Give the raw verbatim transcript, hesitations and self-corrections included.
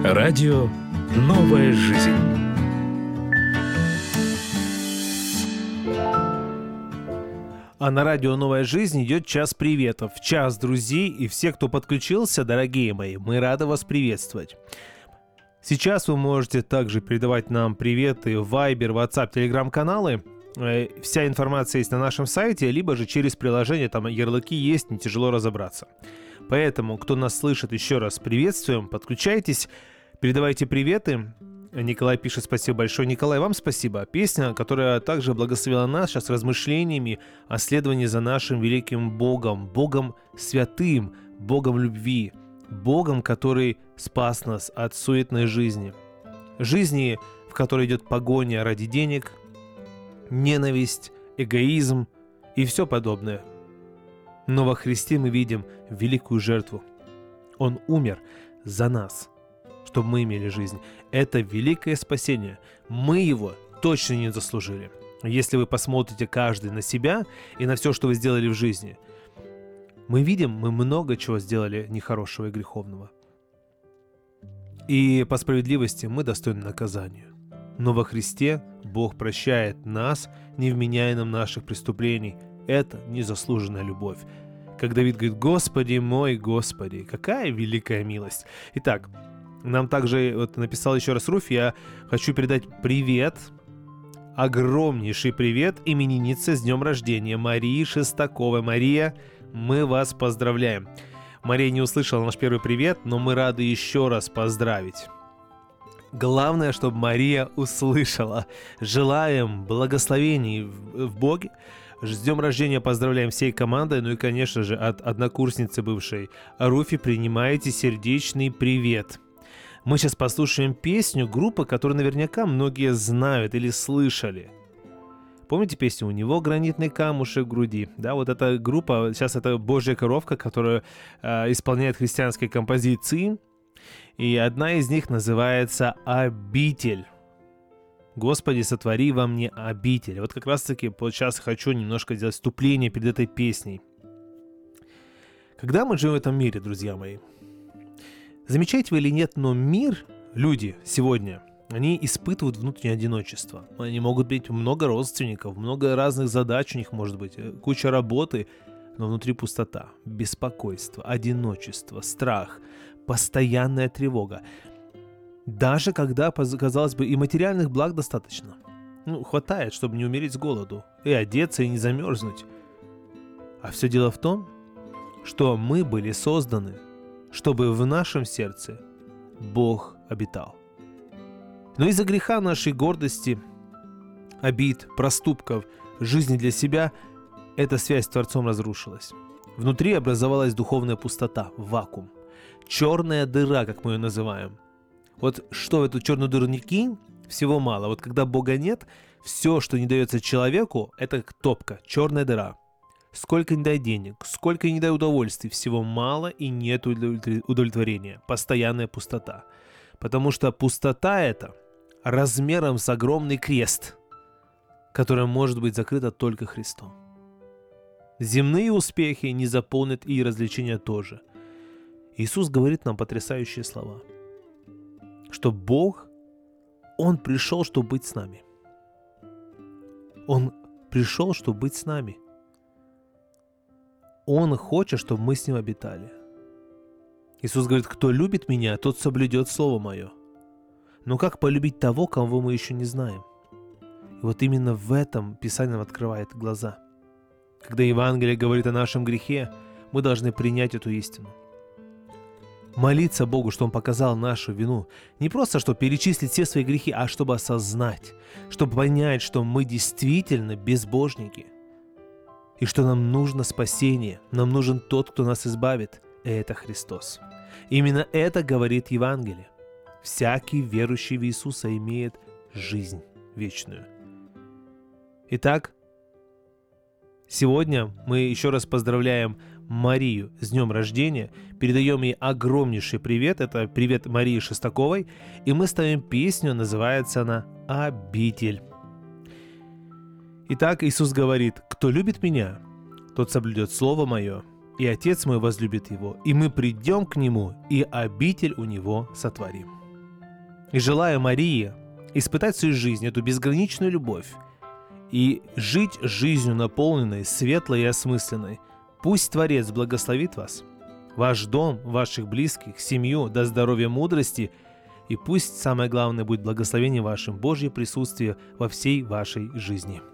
Радио «Новая жизнь». А на радио «Новая жизнь» идет час приветов. Час друзей и все, кто подключился, дорогие мои, мы рады вас приветствовать. Сейчас вы можете также передавать нам приветы в Viber, WhatsApp, Telegram-каналы. Вся информация есть на нашем сайте, либо же через приложение, там ярлыки есть, не тяжело разобраться. Поэтому, кто нас слышит, еще раз приветствуем, подключайтесь, передавайте приветы. Николай пишет: спасибо большое. Николай, вам спасибо. Песня, которая также благословила нас сейчас размышлениями о следовании за нашим великим Богом, Богом святым, Богом любви, Богом, который спас нас от суетной жизни. Жизни, в которой идет погоня ради денег, ненависть, эгоизм и все подобное. Но во Христе мы видим великую жертву. Он умер за нас, чтобы мы имели жизнь. Это великое спасение. Мы его точно не заслужили. Если вы посмотрите каждый на себя и на все, что вы сделали в жизни, мы видим, мы много чего сделали нехорошего и греховного. И по справедливости мы достойны наказания. Но во Христе Бог прощает нас, не вменяя нам наших преступлений. Это незаслуженная любовь. Как Давид говорит: «Господи мой, Господи, какая великая милость». Итак, нам также вот написал еще раз Руфь: я хочу передать привет, огромнейший привет имениннице с днем рождения Марии Шестаковой. Мария, мы вас поздравляем. Мария не услышала наш первый привет, но мы рады еще раз поздравить. Главное, чтобы Мария услышала. Желаем благословений в Боге. С днем рождения поздравляем всей командой. Ну и, конечно же, от однокурсницы бывшей Руфи принимаете сердечный привет. Мы сейчас послушаем песню группы, которую наверняка многие знают или слышали. Помните песню «У него гранитный камушек в груди»? Да, вот эта группа, сейчас это «Божья коровка», которая э, исполняет христианские композиции. И одна из них называется «Обитель». «Господи, сотвори во мне обитель». Вот как раз-таки вот сейчас хочу немножко сделать вступление перед этой песней. Когда мы живем в этом мире, друзья мои, замечаете вы или нет, но мир, люди сегодня, они испытывают внутреннее одиночество. Они могут быть много родственников, много разных задач у них может быть, куча работы, но внутри пустота, беспокойство, одиночество, страх, постоянная тревога. Даже когда, казалось бы, и материальных благ достаточно. Ну, хватает, чтобы не умереть с голоду, и одеться, и не замерзнуть. А все дело в том, что мы были созданы, чтобы в нашем сердце Бог обитал. Но из-за греха нашей гордости, обид, проступков, жизни для себя, эта связь с Творцом разрушилась. Внутри образовалась духовная пустота, вакуум. Черная дыра, как мы ее называем. Вот что в эту черную дыру не кинь, всего мало. Вот когда Бога нет, все, что не дается человеку, это как топка, черная дыра. Сколько не дай денег, сколько не дай удовольствий, всего мало и нет удовлетворения. Постоянная пустота. Потому что пустота эта размером с огромный крест, который может быть закрыто только Христом. Земные успехи не заполнят и развлечения тоже. Иисус говорит нам потрясающие слова, что Бог, Он пришел, чтобы быть с нами. Он пришел, чтобы быть с нами. Он хочет, чтобы мы с Ним обитали. Иисус говорит: кто любит Меня, тот соблюдет Слово Мое. Но как полюбить того, кого мы еще не знаем? И вот именно в этом Писание нам открывает глаза. Когда Евангелие говорит о нашем грехе, мы должны принять эту истину. Молиться Богу, что Он показал нашу вину. Не просто, чтобы перечислить все свои грехи, а чтобы осознать, чтобы понять, что мы действительно безбожники. И что нам нужно спасение, нам нужен тот, кто нас избавит, и это Христос. Именно это говорит Евангелие. Всякий верующий в Иисуса имеет жизнь вечную. Итак, сегодня мы еще раз поздравляем Марию с днем рождения, передаем ей огромнейший привет, это привет Марии Шестаковой, и мы ставим песню, называется она «Обитель». Итак, Иисус говорит: кто любит Меня, тот соблюдет Слово Мое, и Отец мой возлюбит его, и мы придем к Нему, и обитель у Него сотворим. И желаю Марии испытать в своей жизни эту безграничную любовь и жить жизнью наполненной, светлой и осмысленной. Пусть Творец благословит вас, ваш дом, ваших близких, семью, до здоровья, мудрости, и пусть самое главное будет благословение вашим, Божье присутствие во всей вашей жизни.